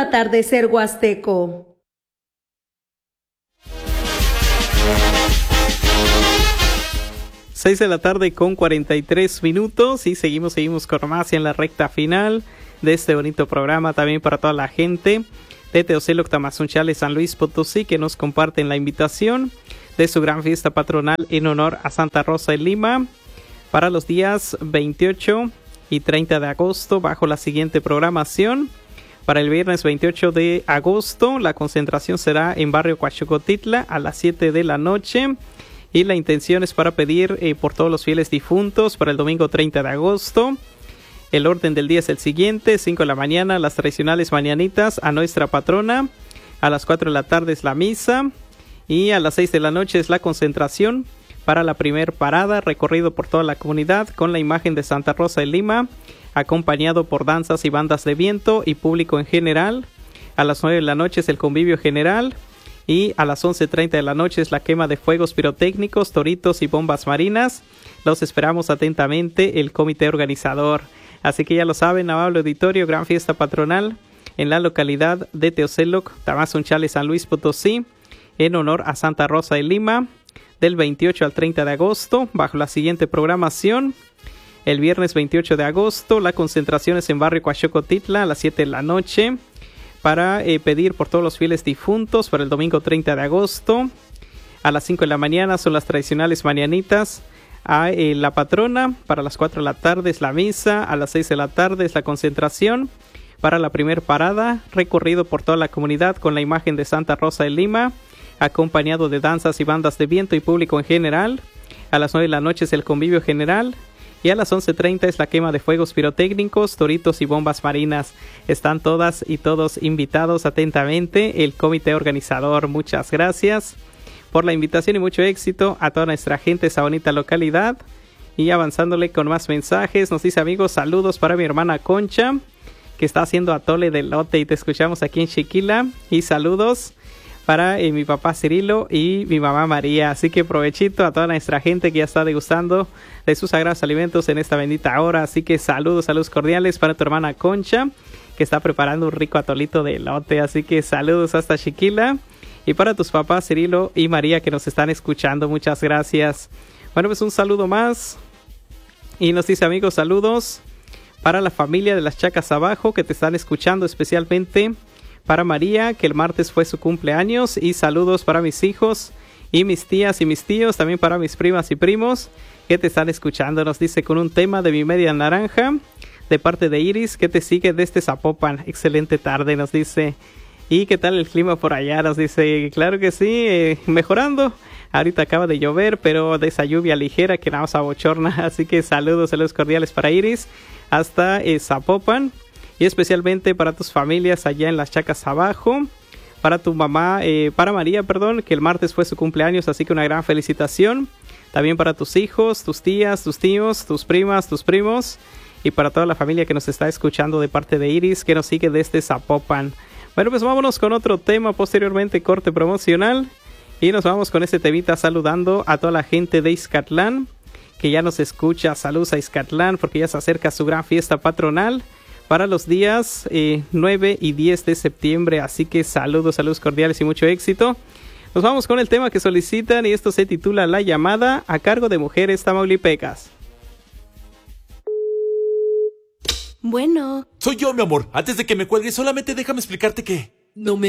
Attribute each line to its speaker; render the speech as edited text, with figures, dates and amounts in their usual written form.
Speaker 1: atardecer huasteco.
Speaker 2: Seis de la tarde con 43 minutos y seguimos con más en la recta final de este bonito programa, también para toda la gente de Teocelo, Tamazunchale, San Luis Potosí, que nos comparten la invitación de su gran fiesta patronal en honor a Santa Rosa de Lima para los días 28 y 30 de agosto bajo la siguiente programación. Para el viernes 28 de agosto la concentración será en barrio Coachocotitla a las 7 de la noche. Y la intención es para pedir por todos los fieles difuntos para el domingo 30 de agosto. El orden del día es el siguiente: 5 de la mañana, las tradicionales mañanitas a nuestra patrona. A las 4 de la tarde es la misa. Y a las 6 de la noche es la concentración para la primer parada, recorrido por toda la comunidad con la imagen de Santa Rosa de Lima, acompañado por danzas y bandas de viento y público en general. A las 9 de la noche es el convivio general. Y a las 11:30 de la noche es la quema de fuegos pirotécnicos, toritos y bombas marinas. Los esperamos atentamente, el comité organizador. Así que ya lo saben, amable auditorio, gran fiesta patronal en la localidad de Teoceloc, Tamazunchale, San Luis Potosí, en honor a Santa Rosa de Lima, del 28 al 30 de agosto, bajo la siguiente programación. El viernes 28 de agosto, la concentración es en barrio Coachocotitla a las 7 de la noche. Para pedir por todos los fieles difuntos para el domingo 30 de agosto. A las 5 de la mañana son las tradicionales mañanitas a la patrona. Para las 4 de la tarde es la misa. A las 6 de la tarde es la concentración para la primer parada, recorrido por toda la comunidad con la imagen de Santa Rosa de Lima, acompañado de danzas y bandas de viento y público en general. A las 9 de la noche es el convivio general. Y a las 11:30 es la quema de fuegos pirotécnicos, toritos y bombas marinas. Están todas y todos invitados atentamente, el comité organizador. Muchas gracias por la invitación y mucho éxito a toda nuestra gente de esa bonita localidad. Y avanzándole con más mensajes, nos dice: amigos, saludos para mi hermana Concha, que está haciendo atole de elote y te escuchamos aquí en Chiquila. Y saludos para mi papá Cirilo y mi mamá María. Así que provechito a toda nuestra gente que ya está degustando de sus sagrados alimentos en esta bendita hora. Así que saludos cordiales para tu hermana Concha, que está preparando un rico atolito de elote. Así que saludos hasta Chiquila. Y para tus papás Cirilo y María, que nos están escuchando, muchas gracias. Bueno, pues un saludo más. Y nos dice: amigos, saludos para la familia de las Chacas Abajo, que te están escuchando, especialmente para María, que el martes fue su cumpleaños. Y saludos para mis hijos y mis tías y mis tíos, también para mis primas y primos que te están escuchando. Nos dice: con un tema de Mi Media Naranja, de parte de Iris, que te sigue desde Zapopan. Excelente tarde, nos dice. ¿Y qué tal el clima por allá? Nos dice. Claro que sí, mejorando. Ahorita acaba de llover, pero de esa lluvia ligera que nada más abochorna. Así que saludos cordiales para Iris hasta Zapopan. Y especialmente para tus familias allá en las Chacas Abajo. Para tu mamá, para María, perdón, que el martes fue su cumpleaños, así que una gran felicitación. También para tus hijos, tus tías, tus tíos, tus primas, tus primos. Y para toda la familia que nos está escuchando de parte de Iris, que nos sigue desde Zapopan. Bueno, pues vámonos con otro tema, posteriormente corte promocional. Y nos vamos con este temita saludando a toda la gente de Izcatlán, que ya nos escucha. Saludos a Izcatlán, porque ya se acerca su gran fiesta patronal para los días 9 y 10 de septiembre. Así que saludos cordiales y mucho éxito. Nos vamos con el tema que solicitan y esto se titula La Llamada, a cargo de Mujeres Tamaulipecas.
Speaker 3: Bueno.
Speaker 4: Soy yo, mi amor. Antes de que me cuelgues, solamente déjame explicarte que...
Speaker 3: No me